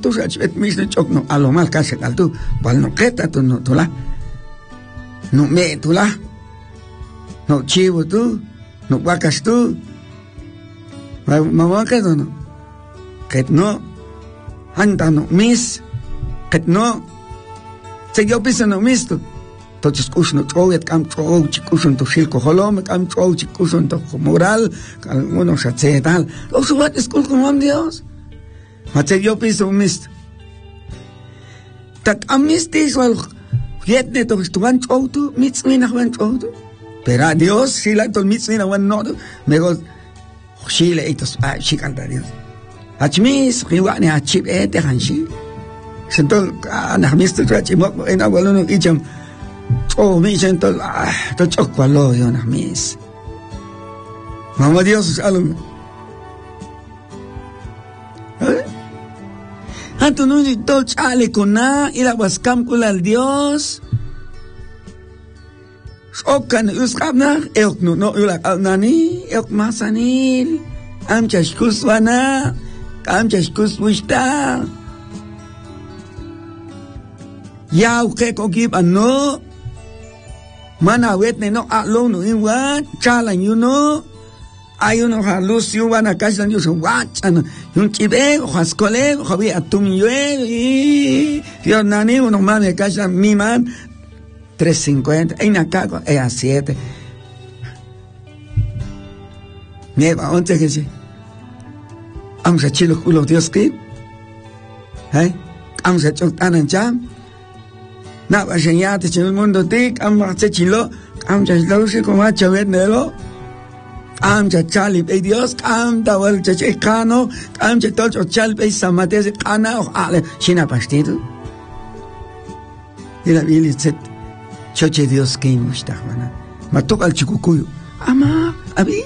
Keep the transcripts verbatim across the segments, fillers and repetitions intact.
tu et mis no chok no a lo mal casi al tu bal no queta tu no tula no me tula no chivo tu no vacas tu mamá que no que no anda no mis que no se yo pienso no mis tu entonces kushno troet kam tro chikushon to shilko holom kam tro chikushon to moral algunos se tal los what es como Dios Mate yo pienso mist. Tak amistis wal jet net of tuan auto mits me nach wan auto. Pero Dios si la to mits me nach wan no me go chile etos a chicanta Dios. Achmis riwane a chip et hanshi. Sentol nach mist to chimo en abuelo no icham. Oh mi sentol to chokwalo yo nach mis. Mamá Dios alum. ¿Eh? Anto no ni to chale kona ila waskam kula al Dios. Okan uskabna elk no no ila nani elk masanil. Am chashkuswana am chashkuswishta. Ya uke kokip ano. Mana wetne no alone no in what chalan you know. Hay unos halus y van a casa y usan guachan un chive o jascole o javi atum y Dios nani unos man de casa mi man tres cincuenta hay una cago es a siete nieva once que sí vamos a chilo culo Dios que eh vamos a chocar en cham na va a enseñar te chilo el mundo tic vamos a hacer chilo vamos a chilo se como a chavet nelo am cha chali pe Dios am da wal cha chekano am cha tol chal pe samate se kana o ale china pastido y la biblia dice choche Dios que mustahwana matok al chikukuyo ama abi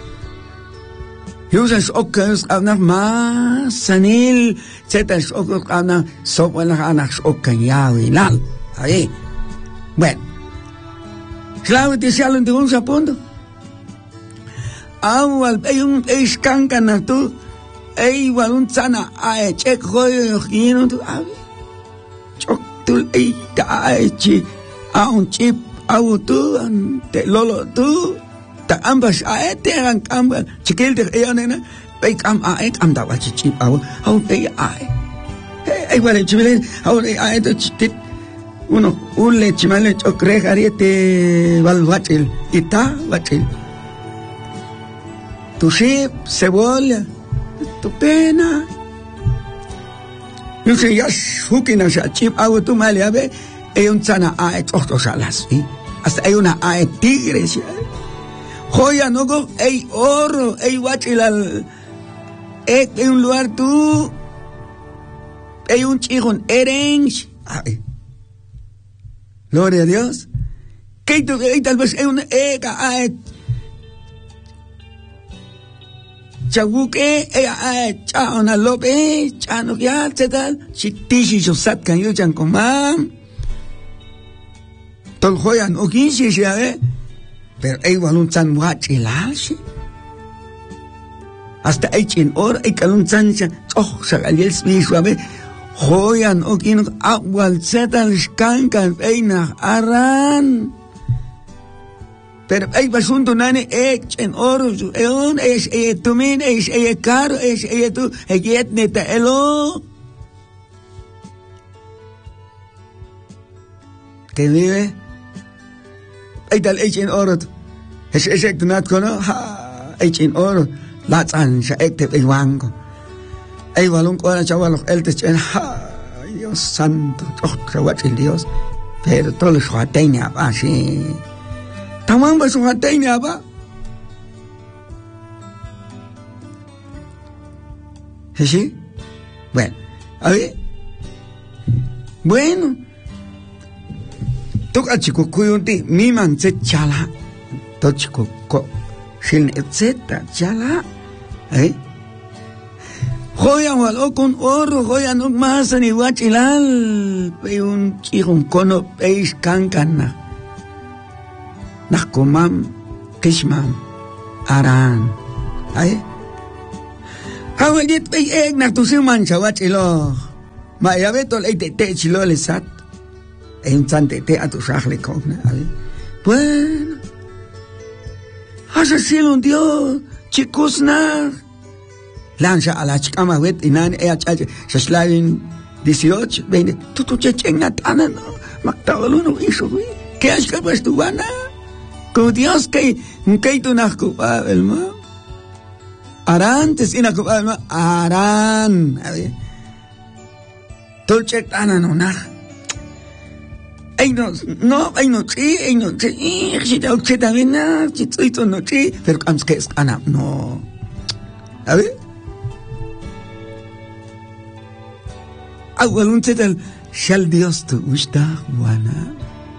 Yusas okens ana ma sanil zetas ok ana so wala ana okan yawi lal ahí bueno claro te salen de un sapondo awal ayun iskankan na tu ay walun sana ay check hoy yino tu abi chok tul ay ay chi aun chip au tu te lolo tu ta ambas ay te ang ambal chikil te ayan na ay am ay am da wa chip au au ay ay ay wala chibele au ay to chit uno ulle chimale chok re ariete wal wachil ita wachil tu chip, cebolla, tu pena. Yo sé, ya shukin a chip, hago tu male, a ver, hay un sana a ochos alas, ¿sí? Hasta hay una a tigres, joya, no go, hay oro, hay guachilal, hay un lugar tú, hay un chijón, erench, ay, gloria a Dios, que tú, tal vez hay una ega, ay, Chabuke, eh, chauna lope, chano ya, tal, chitishi sat kan yo chan komam. Tol joyan o kinshi ya, eh. Pero hay walun chan wachilashi. Hasta hay chin or, hay kalun chan chan, oh, sagaliel suave. Joyan o kin akwal zetal shkankan, peina aran. Pero hay basunto nane echen oro eon es e tumin es e caro es e tu e get neta elo que vive hay tal echen oro es es ek nat kono ha echen oro la tsan sha ek te wango ay walun ko na chaval el te chen ha Dios santo oh kawat el Dios pero todo lo suateña así tamang ba suhatay niya ba? ¿Sí? Bueno, a ver. Bueno. Tuk achiko kuyunti miman se chala. Tochiko ko sin etcétera chala. ¿Eh? Joya walo con oro, joya no más ni wachilal. Pe un chihon kono peis kankana. Nakumam, kishmam, aran. Ay? Hawal dit ay egg na tusiman sa wachilo. Ma ya ve tol te te chilo le sat. E un sante te a tu shagle kogna. Bueno. Hasa cielo un Dios. Chicos na. Lansha a la chicama wet inan e a chache. Shaslavin dieciocho, veinte. Tu tu chechen natana no. Magtawaluno iso wi. ¿Qué has que pues tu wana? Con Dios que que tu nakupa el ma. Aran te sina kupa el ma. Aran. A ver. Tolche tana no na. Ay no, no, ay no, sí, ay no, sí, si te oche también na, si soy tu no, sí, pero cams que es ana, no. A ver. Awal un setel, shall Dios tu usta, wana.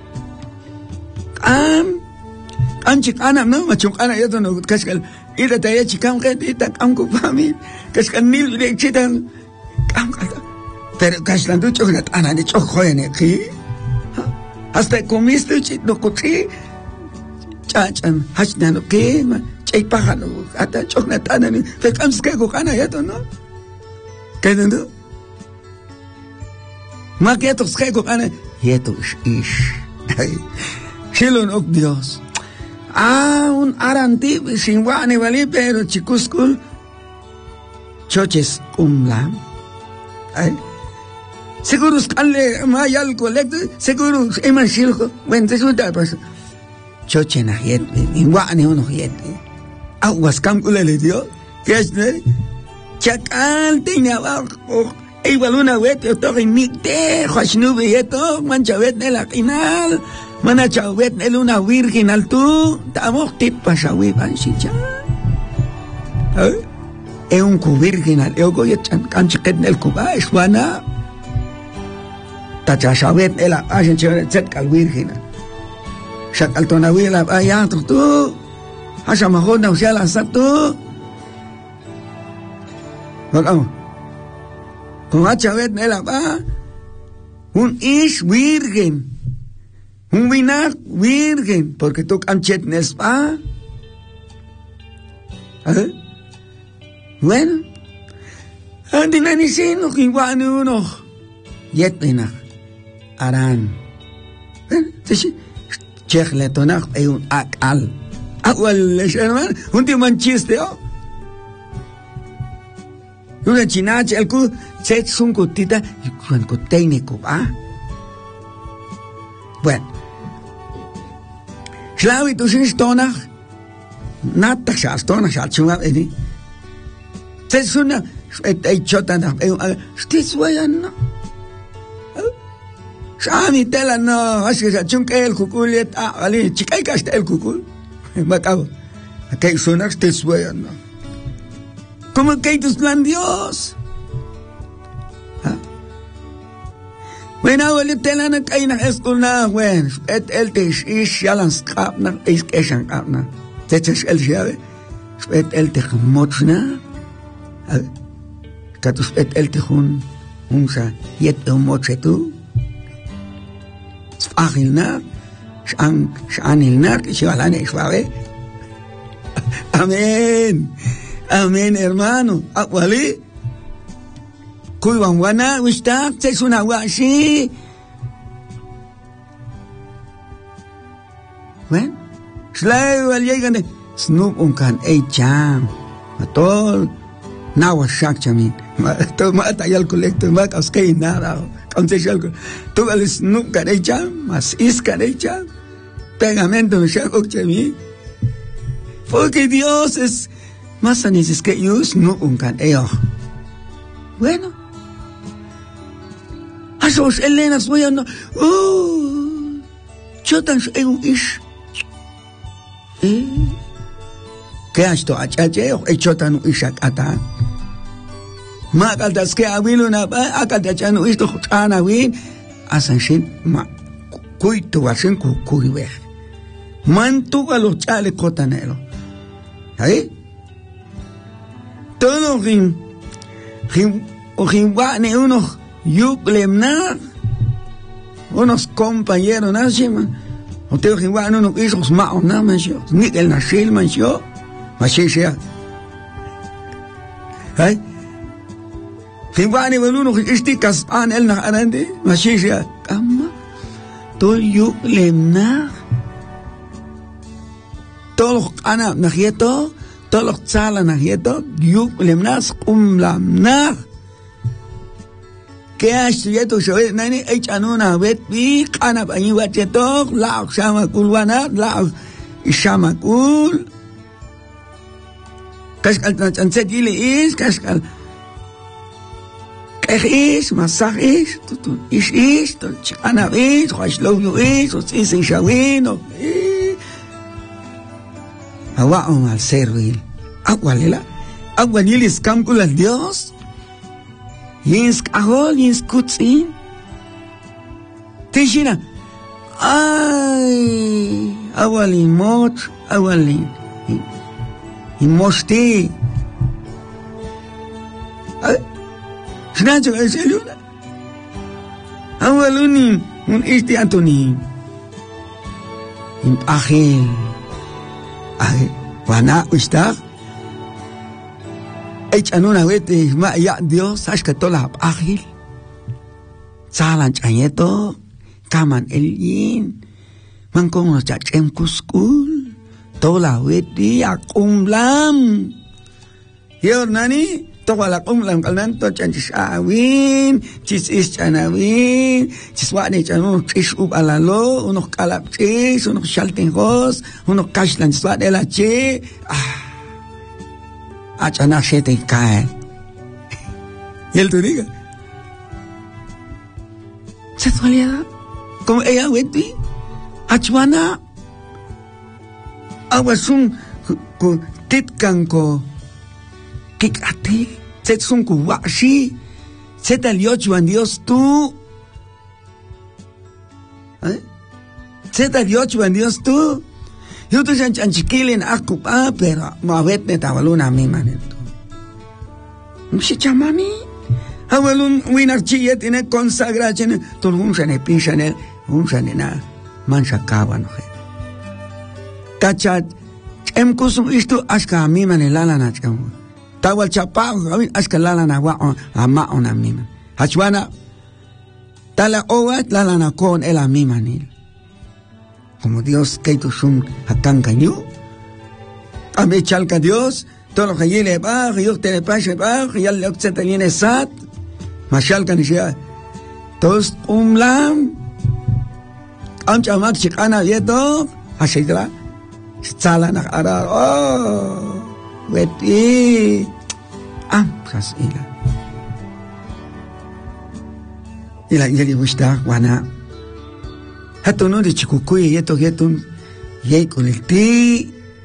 Am, am chik ana, no, machuk ana, yo no, kashkal, ida taya chikam que ita kam ku pami, kashkal nil de chitan, kam kata. Pero kashlan tu choknat ana de chok joyene ki. Hasta comiste chito cochi. Chachan, hachna no que, chay pájaro, hasta choknat ana, pero kams que gokana yato, no. ¿Qué no? Ma que esto es que gokana, yeto ish. Shilon ok Dios. Ah, un aranti, sin guane, vale, pero chicuscul, choches umlam. Ay. Seguro scalle may algo lecto, seguro eman silko, bueno, te suelta pues. Choche na yet, in guane uno yet. Aguas camcula le dio, que es de chacal tenía abajo. Igual una vez yo estoy en mi te, Juasnube y esto, mancha vez de la final. Mana chawet el una virgen al tú, estamos tipa chawi panchicha. ¿Eh? Es un cu virgen al yo goy chan canchiquet del cuba es buena. Tacha chawet el ajen chet set cal virgen. Shakal tona wila ya tu tú. Asa mahona usia la satu. Vamos. Con chawet el apa. Un ish virgen. Un vinar virgen, porque tú canchet nespa. ¿Eh? Bueno. Andi na ni sino kingwani uno. Yet vinar. Aran. Entonces, chech le tonak ay un akal. Akwal le sherman, un timan chiste, oh. Una chinache, el ku, set sun kutita, y kuan kuténico, ah. Bueno. Slavi tu sin stonach, nata sha stonach sha chunga edi. Se suna et ei chota na ei stis wayan no. Shani tela no, así sha chunga el kukulet a ali chikai kasta el kukul. Macabo. Aquel suna stis wayan no. Como que tus plan Dios. When I will tell an kind of escuna when et el te is shalans kapna is keshan kapna. That is el shave. Et el te mochna. Katus et el te hun unsa yet el mochetu. Spachilna. Shan shanilna shivalane shave. Amén. Amén, hermano. Akwali. Kuiwan wana wista es una washi. Bueno, slay al llegan de snoop un can ei cham. Atol nawa shak chamin. To mata yal colecto mak askei nada. Entonces algo. Tu al snoop can ei cham, mas is can ei cham. Pegamento shak ok chamin. Porque Dios es más aneses que yo snoop un can ei. Bueno. Asos Elena soy no. Oh. Chotan es un ish. Eh. ¿Qué has to achache o chotan ish akata? Ma kaltas que abuelo na ba akata chano isto chana win asan shin ma kuito asen ku kuiwe. Man tu a los chale cotanero. ¿Eh? Todo rin rin o rin va ne uno Yuklemna, unos compañeros, ¿no? O te digo, bueno, unos hijos más, ¿no? Ni el Nashil, man, yo, así sea. ¿Eh? Hibani waluno istikas an el na arande mashisha kama to yu lemna tolo ana nahieto tolo tsala nahieto yu lemnas umlamna que estudiato shoe nani h anuna vet bi kana bani wacheto la shama kulwana la shama kul kaskal tanset ile is kaskal kach is masach is tu is is tu chana is khashlo is is is shawino awa al servil awalela awalil is kamkul al dios yins ahol yins kutsin tishina ay awalin mot awalin imosti ay sinacho es eluna awaluni un isti antoni in ahil ay wana ustag Ech anuna wete ma ya Dios ashka tola agil salan chayeto kaman elin man como chachem kuskul tola wete akumlam yo nani tola kumlam kalnanto chanchis awin chis is chanawin chis wani chanu chis ub alalo unos kalap chis unos shaltingos unos kashlan swat ela che ah achana shete cae y él te diga sexualidad como ella weti achwana awasun ko titkan ko kikati setsun ku washi setal yochuan Dios tú ¿eh? setal yochuan Dios tú yo te han chiquilin akupa pero mavet ne tabaluna mi manento mushi chamani awalun winar chiyet ine consagra chene tolun chene pinchane un chene na mancha kawa no he tachat em kusum isto aska mi manelala na cham tawal chapa aska lala na wa ama ona mi man hachwana tala owat lala na kon ela mi manil como Dios que tu sun akan kanyu ame chalka Dios todo lo que yele ba yo te le pase ba ya le se te viene sat mashal kan ya tos umlam am chamak chikana yeto ashidra sala na ara oh weti am khasila ila yeli musta wana hato no de chikukuy yeto yetun yey con el ti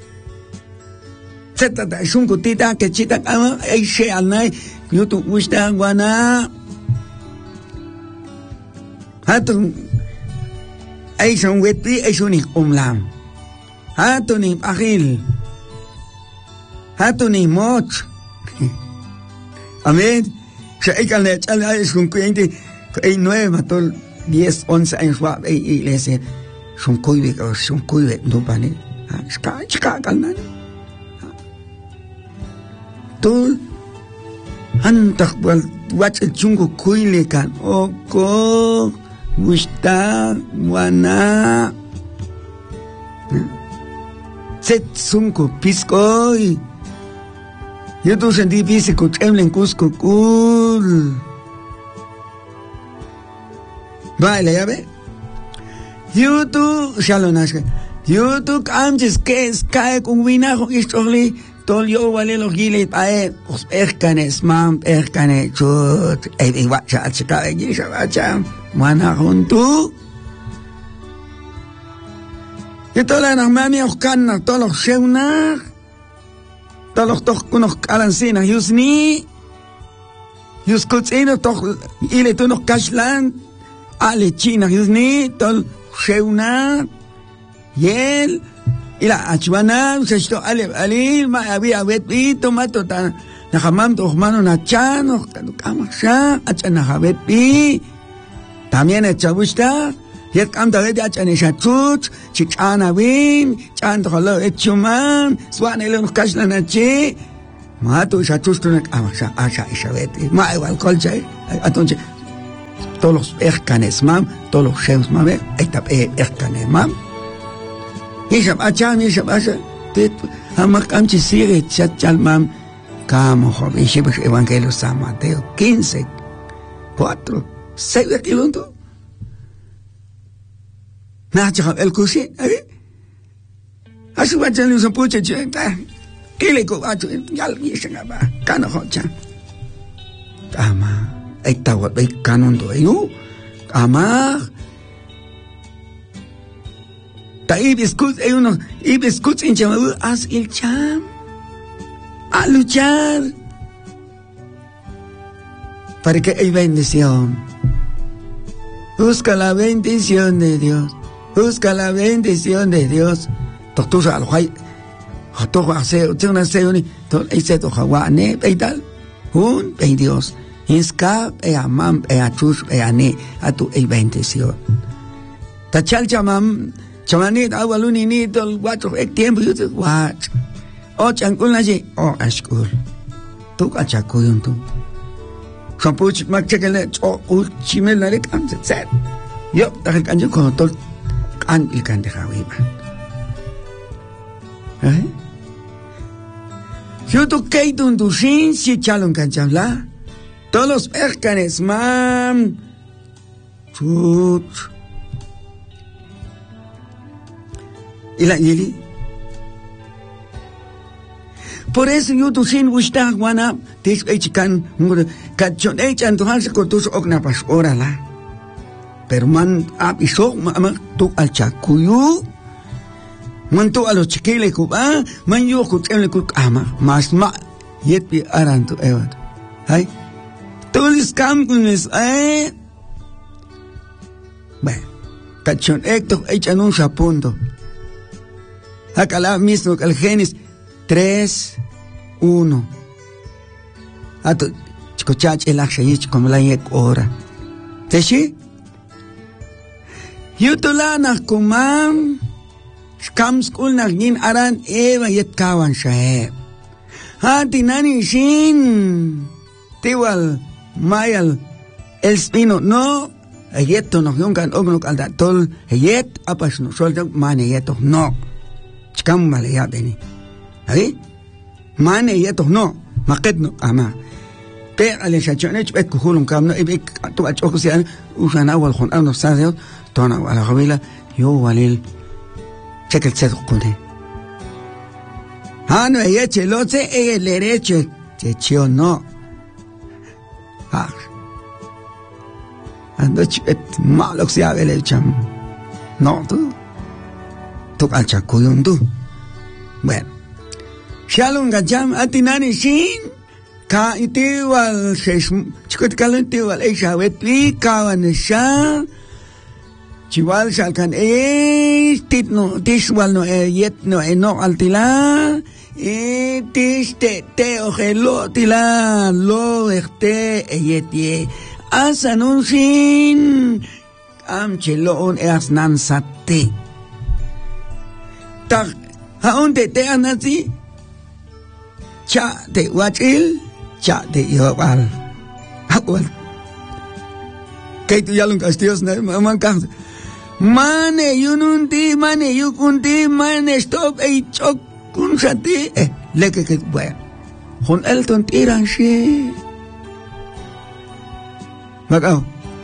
zeta da shun kutita que chita kama ay she alnay yutu musta wana hato ay son weti ay sunik umlam hato ni agil hato ni moch amen se ay kalne chala ay shun kuyente ay nueve matol diez, once años va y le dice son cuide son cuide no pane ska ska kalnan tú antak wal watch chungo kuile kan oko gusta wana set sunko piskoy yo tú sentí físico chemlen cusco cool vale, ya ve. YouTube, shalonash. YouTube, amjes que es cae con vinajo y chorli. Tol yo vale los giles pae. Os ercanes, mam, ercane, chut. Ey, ey, wacha, chica, ey, wacha. Mana juntu. Y todas las mami oscana, todos los sheunar. Todos los tos kunos calancinas, yus ni. Yus kutsino, tos, ile tu nos cashland. Ale china yuzni tol sheuna yel ila achwana usesto ale ali ma había beti tomato ta na hamam to mano na chano kama sha achana habeti también echabusta yet kanta de achane shatut chichana win chan to lo echuman swan ele no kashla na chi Mato esa tustunak amasha asha ishabete. Ma igual colcha. Entonces todos los ercanes mam, todos los chefs mam, esta ercanes mam. Y shab acham y shab asha. Te amak amchi sigue chachal mam. Camo job y shibes evangelio San Mateo quince, cuatro, seis kilómetros. Nacha el kusi, ¿eh? Asu bachan lu sampuche chenta. Kile ko achu yal yisanga ba. Kana hocha. Ama, esta wat bai kanon do ayu. Ama. Ta ibiscut hay uno ibiscut en chamabu as el cham. A luchar para que hay bendición. Busca la bendición de Dios. Busca la bendición de Dios. Doctor al hay doctor hace una seuni todo ese to hawane tal un en Dios insca e amam e atus e ane a tu e bendición. Tachal chamam chamani awaluni ni tol cuatro e tiempo yo te watch. O chankul naji o ashkul. Tu kachakuyun tu. Sampuch makchekele o uchimel nare kamse set. Yo dahil kanyo ko tol kan ikan de hawiba. Eh? Yo tu kaitun tu shin si chalon kanchabla. Todos los ercanes mam. Chut. Y la yeli. Por eso yo tu sin gusta guana tis echikan kachon echan tu hanse ko tus okna pas orala. Pero man ap isok ma tu al chakuyu. Man tu alo chikile ku ba man yo ku tele ku ama mas ma yet bi aran tu evat. Hay. Todos cam con es eh. Bueno, cachon ecto echan un sapunto. Acá mismo que el Génesis tres uno. Ato chikochach el akshayich como la yek ora. ¿Teshi? Yutulana kumam skam skul nagnin aran eva yet kawan shae. Hati nani shin tiwal mayal el spino no yeto no yungan ogno kaldatol yet apas no solta mane yeto no. Chikam male ya beni. ¿Ahí? Mane yeto no, maket no ama. Pe ale shachonech bet kuhulun kam no ibik tu achoko sian usana wal khon ano sadio tona wala qabila yo walil chekel set qune. Hano yeche lote e derecho checho no. Ah. Ando chbet malok sia vele cham. No tu. Tu alchakuyun tu. Bueno. Shalom gajam atinani shin ka itiwal shesh chikot kalon tiwal e shawet pi kawan sha chiwal shalkan e tit no tishwal no e yet no e no altila e tish te te ojelo tila lo este e yet ye asanun shin am chelon e asnan sate tak haunte te anati cha de wachil, cha de yobal. Akwal. Kay tu yalong castillos na man kan. Mane yununti, mane yukunti, mane stop e chok kun sati. Eh, leke ke bueno. Hon elton tiran she. Magaw.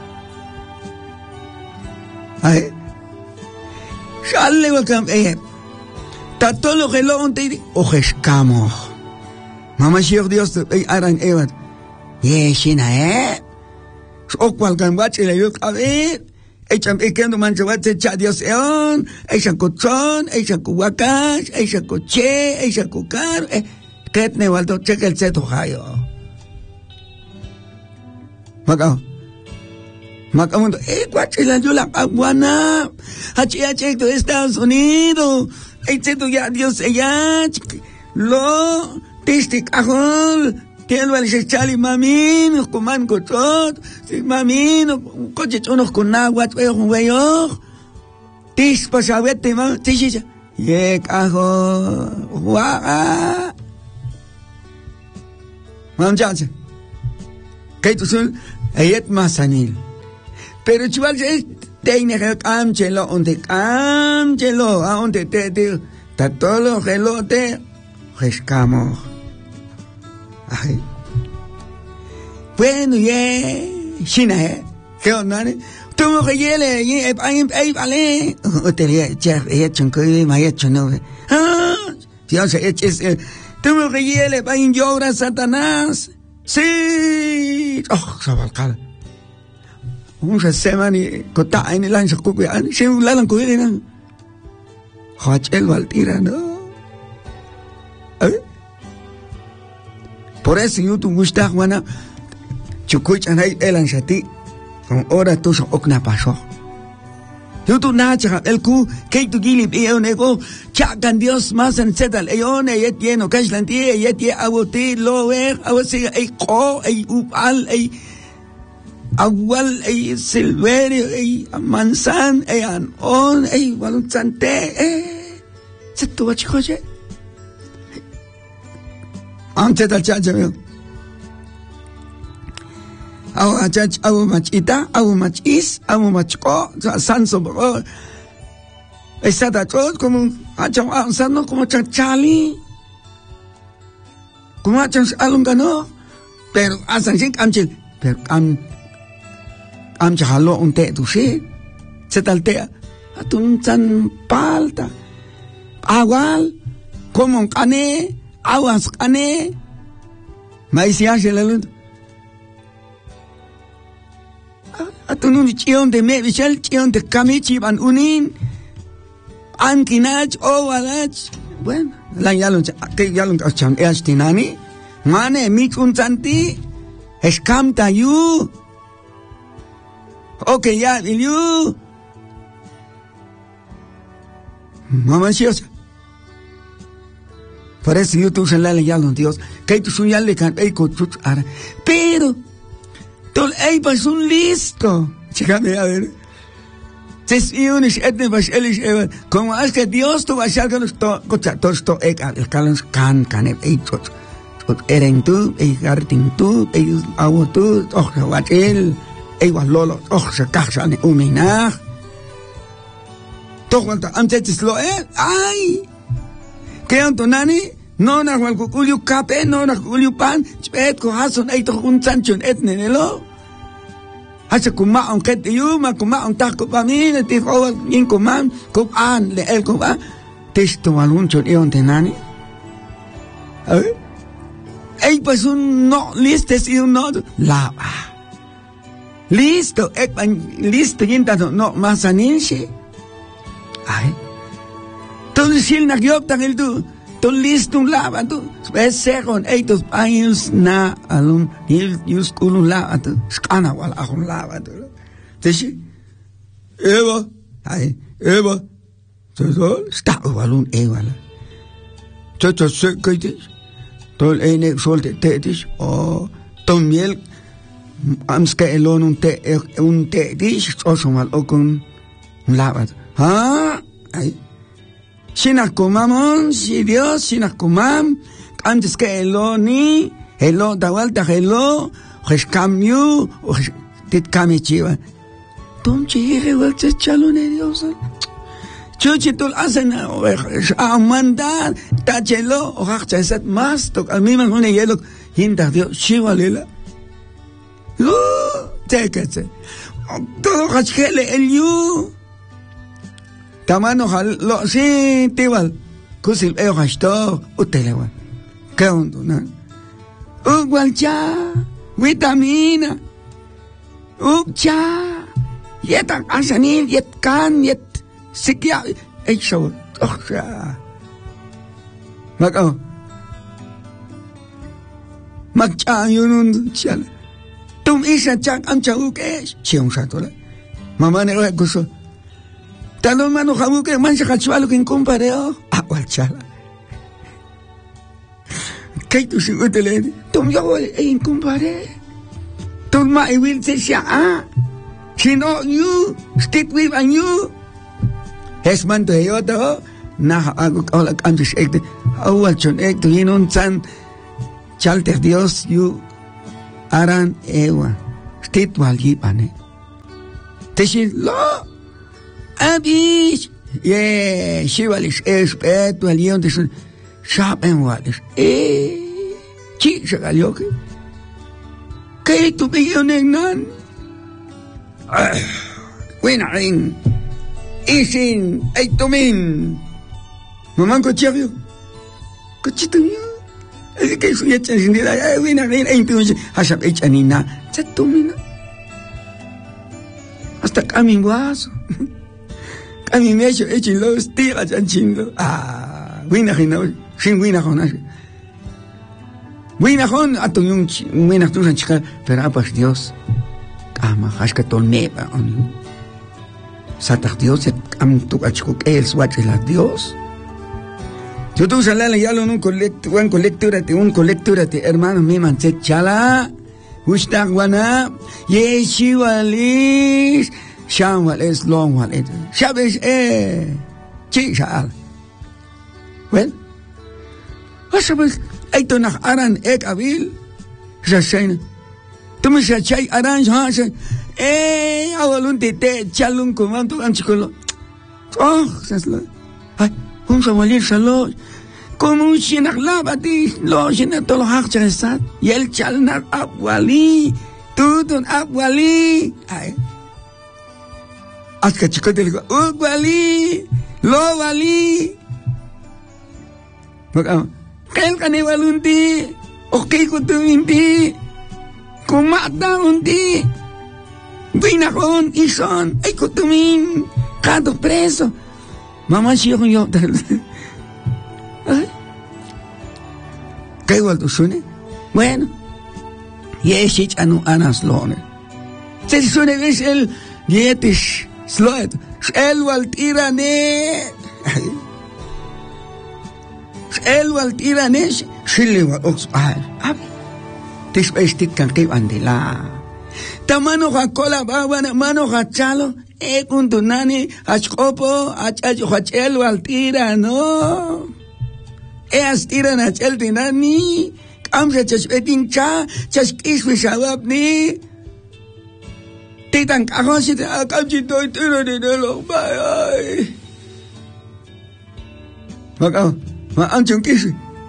Ay. Shalle wakam eh. Tatolo gelo onti o geskamo. Mama Sheikh Dios ay aran evat. Yeshina eh. O cual kan watch le yo kabit. Echam ekendo mancha watch cha Dios eon. Echa cochon, echa kuwakash, echa coche, echa kukar. Eh, ket ne waldo check el seto hayo. Magaw. Magaw eh watch la yo la aguana. Hachi hachi de Estados Unidos. Echeto ya Dios ella. Lo Tistik ahol, tiene el chali mamin, kuman kochot, si mamin, coche unos con agua, tuyo con hueyo, tis pasabete, man, tisha, yek ahol, guaga. Manchacha. Que tú sul, ayet masanil. Pero chuval es teine que camchelo, onde camchelo, a onde te te, tatolo gelote, rescamo. Ay. Bueno, ye, china, eh, que onda, ¿eh? Tú me yele, ye, ay, ay, vale. Te le ya, ya chunco, me ha hecho no. Ah, Dios, es, tú me yele, va en llora Satanás. Sí. Oh, sabalcal. Un semana y cota en el año cuque, se un lalan cuque, ¿no? Hachel Valtira, ¿no? Por eso yo tu gusta, Juana. Chukuchan hay el anchati. Con hora tu so okna pasó. Yo tu nacha, el cu, que tu gilip, y un ego, chacan Dios más en setal, y one, y tiene, cachlantie, y tiene agote, lo ver, agote, y co, y upal, y agual, y silverio, y manzan, y anon, y walunzante, eh, se tu bachicoche. Antes del chacha, mío. Aw achach aw machita aw machis aw machko sanso bro esa da todo como acham ansano como chachali como acham alun gano pero asan sin amchil pero am am chalo un te tu se se taltea atun san palta awal como kane awas kane mai sia shelalun atunun chion de me bichal chion de kamichi van unin ankinach o walach bueno la yalun que yalun acham estinani mane mikun santi eskamta you okay ya you mamá chiosa por eso yo tu la yalun Dios que tu sunyal le kan ei ko ara pero Tol ey pas un listo. Chécame a ver. Es ionisch etne was ehrlich ever. Como es que Dios tu vas a algo to cocha to ek el calens can can ey tot. Tot eren tu, ey gartin tu, ey awo tu, och wat el, ey was lolo, och se kachsa ne umina. Toch want antes lo eh. Ay. ¿Qué antonani? No na wal kukulyu kape, no na kukulyu pan, chpet ko hason ay to un sanchon etne nelo. Hasa kuma on ket yu ma kuma on tak ko pamine ti ko yin kuman ko an le el ko ba testo alun chon e on tenani. Eh? Ay pues un no listes y un no lava. Listo, ek listo yin ta no masaninche. Ay. Entonces si el nagyop tan el tu Ton listo un lava tu, es segon eitos años na alum il yus kulun lava tu, skana wal ahun lava tu. Tishi, Eva, ay Eva, so so sta walun ewala. Chacha se kaitis, tol ene solte tetis, o ton miel amska elon un te un tetis, o somal okun lava. Ah, ay. Shinakumamon, si Dios, shinakumam, antes que elo ni, elo da vuelta, elo, rescamio, tit kamichiva. Tom chile, vuelta, chalone Dios. Chuchitul hacen a mandar, tachelo, o hachesat más, toc, al mismo un hielo, hinta Dios, chivalela. Lo, téquese. Todo hachele el yu. Tamano lo sí tibal kusil eo hasto utelewa qué onda no ugwalcha vitamina ugcha yetan asanil yet kan yet sikya eso oja mako magcha yunun chala tum isa chak amcha uke chiong satola mamá ne gusto Talon mano jabu que mancha cachualo que compareo. Ah, guachala. ¿Qué tú si te le? Tom yo en compare. Tom my will say ah. Si no you stick with and you. Es man to yo to na agu all antes ek awal chon ek to yinon san chalter Dios yu aran ewa stit wal yipane teshi lo abish ye shivalish espeto al yon desun shapen walish eh chi shagalyoke kay tu biyonen nan winain isin ay tumin mamang ko chakyo ko chitunya es que su yacha sindira ay winain ay tumin hasap ay chanina chatumina hasta kamingwaso kami mecho echi los tira chanchingo ah winain no sin winain winain atuyun winain tu sanchika pero apas Dios ama hashka tolmeba onu satah Dios am tu achuk el swachela Dios yo tu salala ya lo un colect un colectura te un colectura te hermano mi manche chala ustak wana yeshiwalis shamwal es long wal et shabes eh chishal well wasabes aito nach aran ek abil jasena tume se chay aran ha eh awalun tete chalun comando anchikolo oh sasla ay un sawalir salo como un shinaklabati lo shinatolo hakchasat yel chalna abwali tutun abwali ay aska chikote digo ubwali lo wali maka kel kaniwalunti okay ko tuminti kumata unti Binakon ison ay kutumin kado preso mama siya kung yo ay kay walto sune bueno yeshich anu anas lone se sune es el dietish sloet el waltirane el waltirane shile wa ox ay ab tis bestik kan kay andela tamano hakola bawana mano hachalo e kuntunani achkopo achacho hachel waltira no e astira na chel tinani kamse chaspetin cha chaskish wishabni titan kahosi ta kamchi toy tiro de lo bay maka ma anchon kish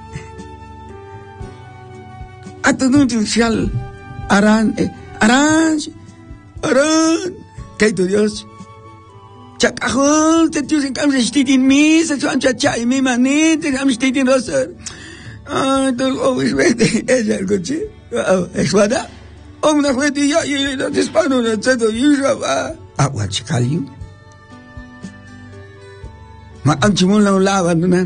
atudun shal aran Aran, aran, kay tu Dios. Chakahol, te tu sin kam stitin mi, sa suan chacha mi mani, te kam stitin roser. Ah, tu always wait, es el coche. Es wada. Om na kweti ya, y no te spano na tseto yusha ba. Ah, wa chikal yu. Ma am chimon lang lava nunan.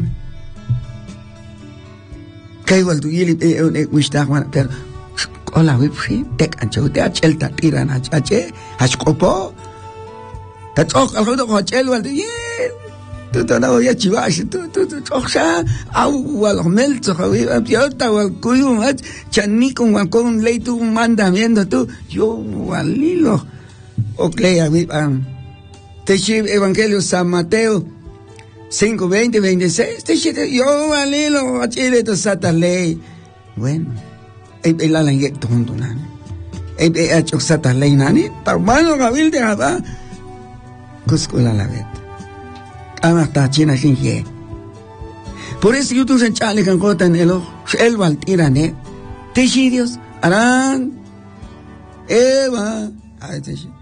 Kay wal tu yili te un ek wishtah wana pero hola wipsi tek ancho te achel ta tiran ache hashkopo ta chok al khodo achel wal ye tu ta na ya chivash tu tu tu choksha au wal mel to khawi abta wal kuyum at channi con con ley tu mandamiento tu yo walilo okay a am te chiv evangelio San Mateo cinco veinte veintiséis te chiv yo walilo achile to sata ley bueno ay la la yek tonto nani ay ay achok sata lay nani tarmano gabil de haba kuskula la vet ama ta china sin ye por eso yo tu sen chale kan kota en elo el valtirane te chidios aran eva ay te chi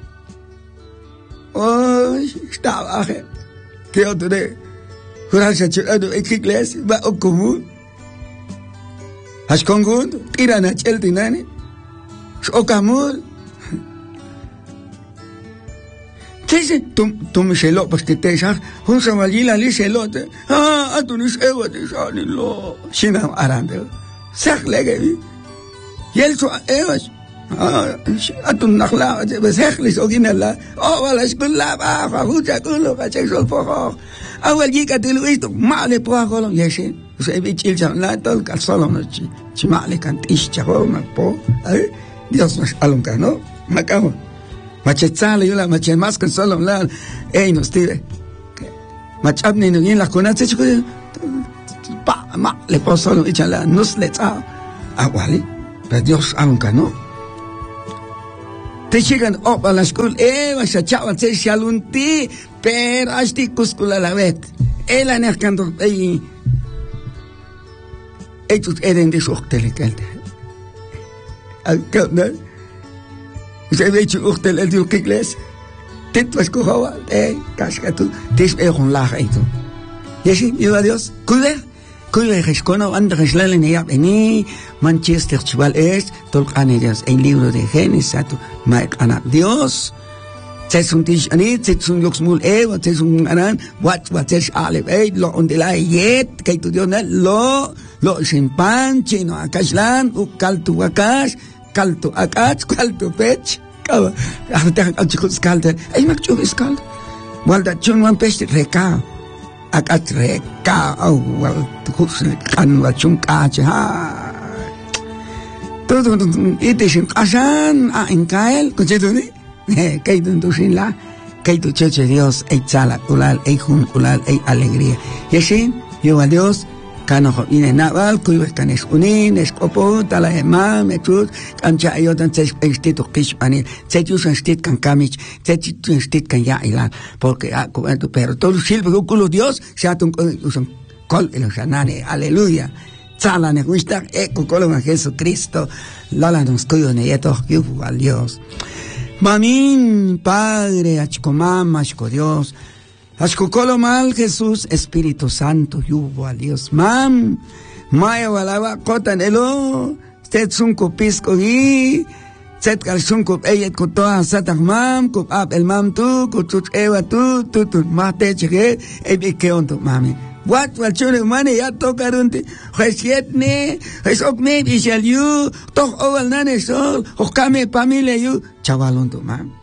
oh estaba je que otro de jurar se chado ekikles va o común Hashkongun, tira na chel tinani. Shokamul. Tese tum tum shelo porque te shar, hun samalila li shelote. Ah, atunis ewa te shani lo. Shina arande. Sak lege. Yel so ewa. Ah, atun nakhla te beseklis oginala. Oh, wala shkulla ba, huja kullo ka chekol poho. Awal yika tilu ito, male poha kolon yeshin. Se ve chil la tol ka solo no chi chi male kan tish chaho ma po ay Dios nos alunca no macamo machetsale yo la mache más que solo la ey no stile machapne no bien la conatse chico pa ma le po solo echala nos le ta Ah, vale. Pero Dios aunque no. Te llegan op a la escuela, eh, vas a chaval, se shalunti, pero hasti cuscula la vez. Él ha necando, eh, ellos eran de su hotel, ¿no? Se ve tu hotel, el dios que iglesia. Te vas a coger, eh, casca tú, te es un laja y tú. Y así, viva Dios, cuida. Cuida que es cono, anda que es la línea, vení, Manchester, chaval, es, tolcane Dios, el libro de Génesis, tu, maicana, Dios, es un tish, ani, es un yoxmul, evo, es un anan, what, what, es ale, eh, lo, onde la, yet, que tu Dios, lo, lo, sin pan, chino, akashlan, u, kaltu, akash, kaltu, akash, kaltu, pech, kaba, ahorita, chicos, kalter, ay, mak, chicos, kalter, walda, chun, wan, pech, recao, akat reka au wal tukus kan wa chung ka cha todo ite sin asan a en kael ko che ni eh kai dun tu sin la kai tu che che Dios ei chala ulal ei jun ulal ei alegría y así yo a Dios kano ho ine naval ku iba kanes unin escopo tala ema metut kancha yo tan se instituto kishpani se tu san stit kan kamich se tu stit kan ya ilan porque a cuento pero todo silbo culo Dios se atun usan col en los anane aleluya chala ne gusta e con colo a Jesucristo lala nos cuido ne yeto yo al Dios mamin padre achko mama achko Dios Ashkukolo mal Jesús, Espíritu Santo, yubo a Dios, mam, maya walaba kotan elo, tetsunko pisco y, set kalsunko eyet kutoa satak mam, kup ap el mam tu, kutuch ewa tu, tu tu mate chege, ebi keonto mami. What wal chune mane ya tokarunte, resiet ne, resok me bishal yu, toch owal nane sol, okame pamile yu, chavalonto mam.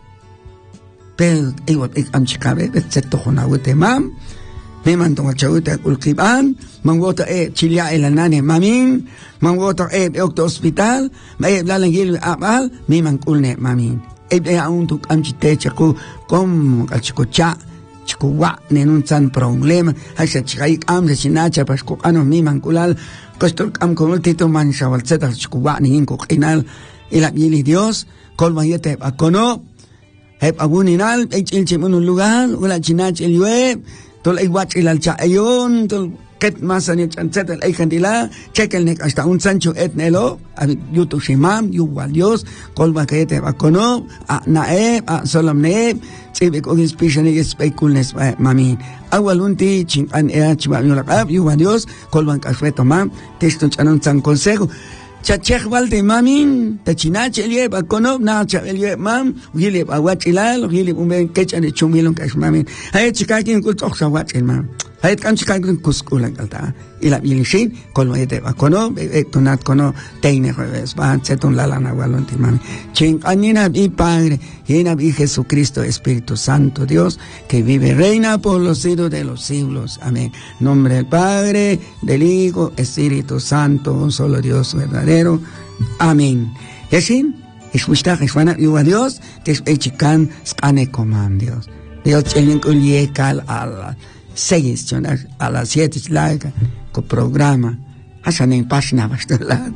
Pero iwat ik am chikabe set to khona wete mam me man to chawita kulkiban mangwota e chilia el nane mamin mangwota e okto hospital me la langil abal me man kulne mamin e e un tu am chite chaku kom achikocha chikuwa nenun san problema hasa chikai am de chinacha pasko ano me man kulal kostor am konultito man shawal set chikuwa nin ko inal ila yili Dios kolma yete akono Hep aguninal, ech ilche en un lugar, una chinach el yue, tol ei watch el alcha ayon, tol ket masan y chancet el ei candila, check el nek hasta un sancho etnelo, a yutu shimam, yu wal Dios, kolba que te va cono, a nae, a solamne, chibe con inspiration y speculnes mami. Agualunti, chin an ea chiba yulakab, yu wal Dios, kolban kasfeto mam, texto chanon san consejo. Chachech walde mamin, tachinach el yeb, akonob na cha el yeb mam, gilib awachilal, gilib umben kechan de chumilon kash mamin. Hayet chikakin kul tox awach el mam. Hayet kam chikakin kuskulan kalta. Ila bilishin, kolmo yete akonob, ektonat kono teine jueves, van setun lalana walonti mami. Chin anina bi Padre, yena bi Jesucristo, Espíritu Santo, Dios, que vive reina por los siglos de los siglos. Amén. Nombre del Padre, del Hijo, Espíritu Santo, un solo Dios verdadero. Amén. Y así, escucha, escucha, yo a Dios, te escuchan, skane coman Dios. Dios tiene que llegar a las seis, a las siete, larga, con programa. Hasan en página, bastante.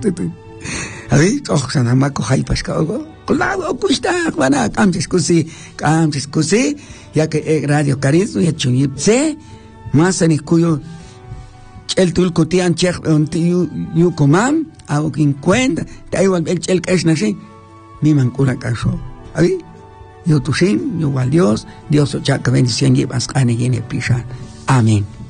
A ver, todos se han macojado y pascado. Claro, escucha, van cam discusi, cam discusi, ya que Radio Carisma y Chunip se, más en cuyo el tulcotian chech yu yu comam, hago quincuenta, te igual el el que es nací, mi mancula caso. A ver, yo tu sin, yo al Dios, Dios o chaca bendición y vas a ne pisar. Amén.